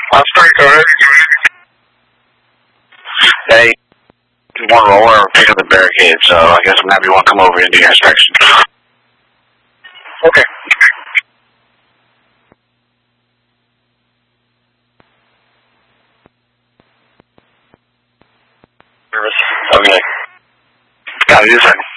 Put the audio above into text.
I'm sorry, go ahead. Hey, you want to roll or pick up the barricade, so I guess whenever you want to come over and do your inspection. Okay. Service. Okay. Got it,